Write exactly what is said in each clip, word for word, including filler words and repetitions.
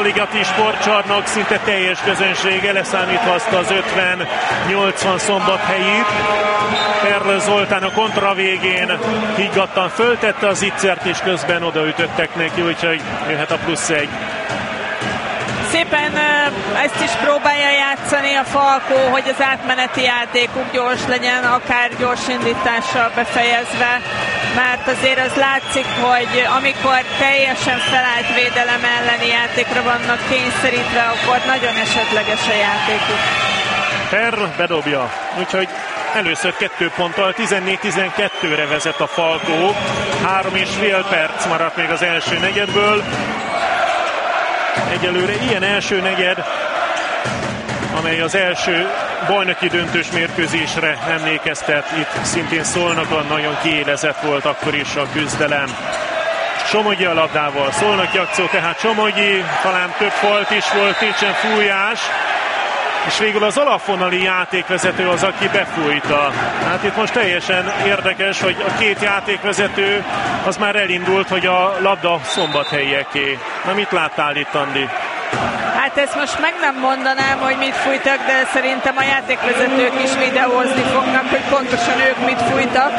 Ligeti Sportcsarnok szinte teljes közönsége, leszámítva azt az ötven-nyolcvan Szombathelyit. Perl Zoltán a kontra végén higgadtan föltette az ittszert, és közben odaütöttek neki, úgyhogy jöhet a plusz egy. Szépen ezt is próbálja játszani a Falkó, hogy az átmeneti játékuk gyors legyen, akár gyors indítással befejezve, mert azért az látszik, hogy amikor teljesen felállt védelem elleni játékra vannak kényszerítve, akkor nagyon esetleges a játékuk. Perl bedobja, úgyhogy először kettő ponttal tizennégy tizenkettőre vezet a Falkó. Három és fél perc maradt még az első negyedből. Egyelőre ilyen első negyed, amely az első bajnoki döntős mérkőzésre emlékeztet. Itt szintén Szolnokon nagyon kiélezett volt akkor is a küzdelem. Somogyi a labdával, Szolnoki akció, tehát Somogyi, talán több folt is volt, nincsen fújás. És végül az alapvonali játékvezető az, aki befújta. Hát itt most teljesen érdekes, hogy a két játékvezető az már elindult, hogy a labda szombathelyeké. Na, mit láttál itt, Andi? Hát ezt most meg nem mondanám, hogy mit fújtak, de szerintem a játékvezetők is videózni fognak, hogy pontosan ők mit fújtak.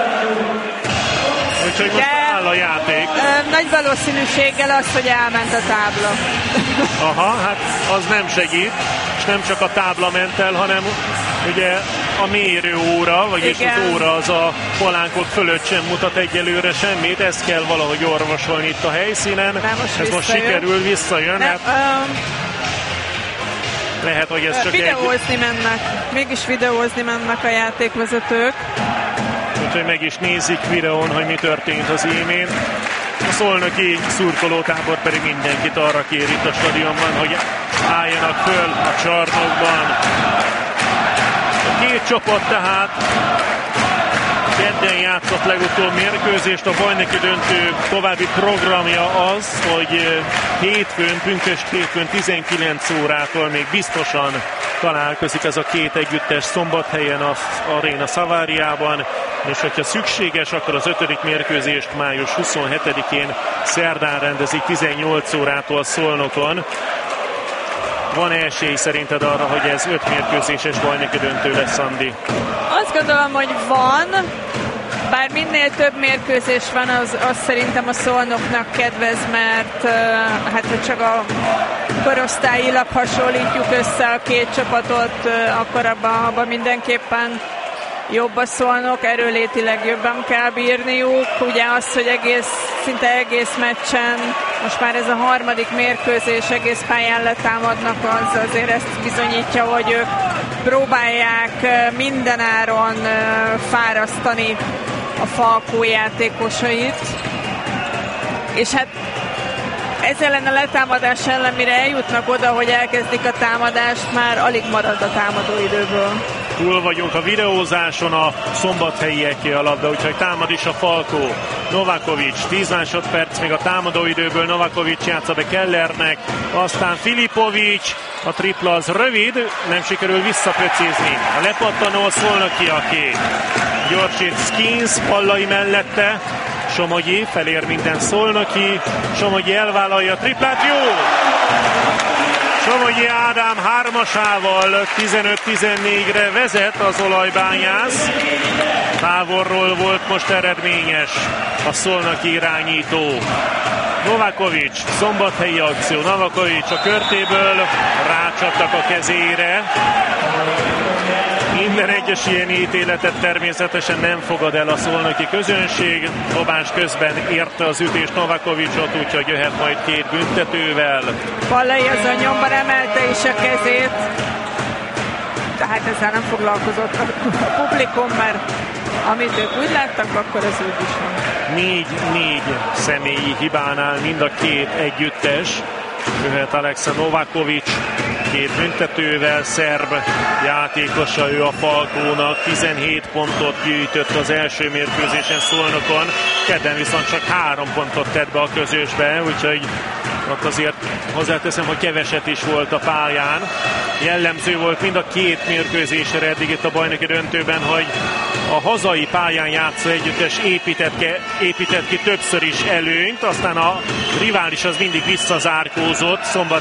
Úgyhogy most de áll a játék. Ö, nagy valószínűséggel az, hogy elment a tábla. Aha, hát az nem segít. És nem csak a tábla ment el, hanem ugye a mérőóra, vagyis igen, az óra az a palánkok fölött sem mutat egyelőre semmit, ezt kell valahogy orvosolni itt a helyszínen. Nem, most ez most sikerül, visszajön. Nem, hát, um, lehet, hogy ez csak videózni egy... mennek, mégis videózni mennek a játékvezetők. Úgyhogy meg is nézik videón, hogy mi történt az imént. A szolnoki szurkolótábor pedig mindenkit arra kér itt a stadionban, hogy álljanak föl a csarnokban. A két csapat tehát kedden játszott legutóbb mérkőzést. A bajnoki döntő további programja az, hogy hétfőn, pünkösd hétfőn tizenkilenc órától még biztosan találkozik ez a két együttes Szombathelyen az Aréna Szaváriában, és hogyha szükséges, akkor az ötödik mérkőzést május huszonhetedikén szerdán rendezik tizennyolc órától Szolnokon. Van esély szerinted arra, hogy ez öt mérkőzéses bajnoki döntő lesz, Andi? Azt gondolom, hogy van, bár minél több mérkőzés van, az, az szerintem a Szolnoknak kedvez, mert hát ha csak a korosztályilag hasonlítjuk össze a két csapatot, akkor abban, abban mindenképpen jobb a Szolnok, erőlétileg jobban kell bírniuk. Ugye az, hogy egész, szinte egész meccsen, most már ez a harmadik mérkőzés, egész pályán letámadnak, az azért ezt bizonyítja, hogy ők próbálják mindenáron fárasztani a Falkó játékosait. És hát ez ellen a letámadás ellen, mire eljutnak oda, hogy elkezdik a támadást, már alig marad a támadóidőből. Túl vagyunk a videózáson, a szombathelyieké a labda, úgyhogy támad is a Falkó. Novakovic, tíz másodperc még a támadóidőből, Novakovic játsza be Kellernek, aztán Filipovic, a tripla az rövid, nem sikerül visszapöcézni. A lepattanó Szolnokiaké. Gyorsít Skins, Pallai mellette, Somogyi, felér minden Szolnoki, Somogyi elvállalja a triplát, jó! Somogyi Ádám hármasával tizenöt tizennégyre vezet az olajbányász. Távolról volt most eredményes a szolnoki irányító. Novakovic, szombathelyi akció. Novakovic a körtéből, rácsaptak a kezére. Minden egyes ilyen ítéletet természetesen nem fogad el a szolnoki közönség. Dobás közben érte az ütés Novakovicot, úgyhogy jöhet majd két büntetővel. Pallai az a nyomban emelte is a kezét. Tehát ezzel nem foglalkozott a publikum, mert amit ők úgy láttak, akkor ez úgy is van. négy-négy személyi hibánál mind a két együttes. Jöhet Aleksa Novakovic két büntetővel, szerb játékosa ő a Falkónak, tizenhét pontot gyűjtött az első mérkőzésen Szolnokon, kedden viszont csak három pontot tett be a közösbe, úgyhogy ott azért hozzáteszem, hogy keveset is volt a pályán. Jellemző volt mind a két mérkőzésre eddig itt a bajnoki döntőben, hogy a hazai pályán játszó együttes épített ki, épített ki többször is előnyt, aztán a rivális az mindig visszazárkózott, Szombat